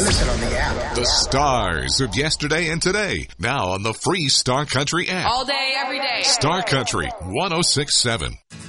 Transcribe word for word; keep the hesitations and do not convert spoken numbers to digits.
listen on the app. The stars of yesterday and today. Now on the free Star Country app. All day, every day. Star Country one oh six point seven.